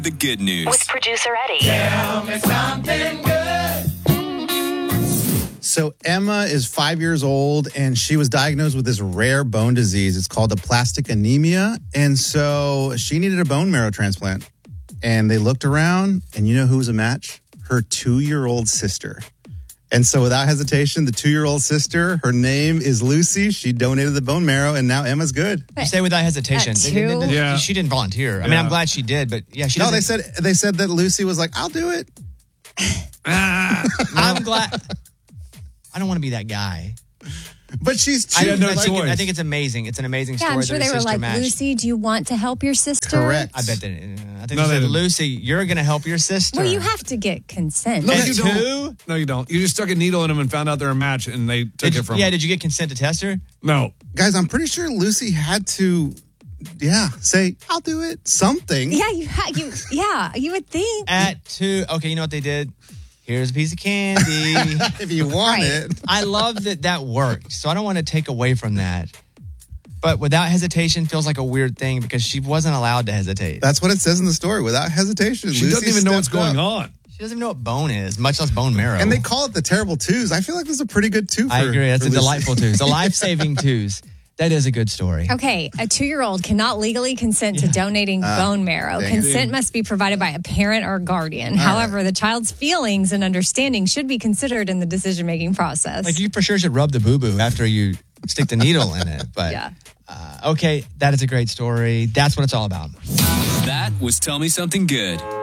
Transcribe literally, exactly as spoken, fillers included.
The good news. With producer Eddie. Tell me something good. So Emma is five years old, and she was diagnosed with this rare bone disease. It's called aplastic anemia. And so she needed a bone marrow transplant. And they looked around, and you know who was a match? Her two-year-old sister. And so without hesitation, the two-year-old sister, her name is Lucy. She donated the bone marrow, and now Emma's good. You say without hesitation. At They- two? they- they- Yeah. She didn't volunteer. I mean, Yeah. I'm glad she did, but yeah, she No, doesn't. they said they said that Lucy was like, I'll do it. Ah, I'm glad. I don't want to be that guy. But she's I, two. no I, think, choice. I think it's amazing. It's an amazing Yeah, story. I'm sure that they her were sister like, matched. Lucy, do you want to help your sister? Correct. I bet they. Uh, I think No, they they said, didn't. Lucy, you're going to help your sister. Well, you have to get consent. No, At you two? don't. No, you don't. You just stuck a needle in them and found out they're a match, and they took Did you- it from yeah, them. did you get consent to test her? No. Guys, I'm pretty sure Lucy had to, yeah, say, I'll do it. Something. Yeah, you ha- you yeah, you would think. At two. Okay, you know what they did? Here's a piece of candy. If you want Right. it. I love that that worked. So I don't want to take away from that. But without hesitation feels like a weird thing because she wasn't allowed to hesitate. That's what it says in the story. Without hesitation. She doesn't even know what's going on. She doesn't even know what bone is, much less bone marrow. And they call it the terrible twos. I feel like this is a pretty good two for I agree. That's for a Lucy. delightful twos. A life-saving twos. That is a good story. Okay, a two-year-old cannot legally consent to donating bone marrow. dang it. Consent must be provided by a parent or guardian. However, the child's feelings and understanding should be considered in the decision-making process. Like you for sure should rub the boo-boo after you stick the needle in it. But Yeah. uh, okay, that is a great story. That's what it's all about. That was Tell Me Something Good.